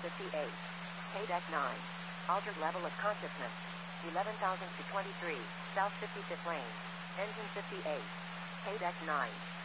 58. KDEC 9. Altered level of consciousness. 11,000 to 23. South 55th lane. Engine 58. KDEC 9.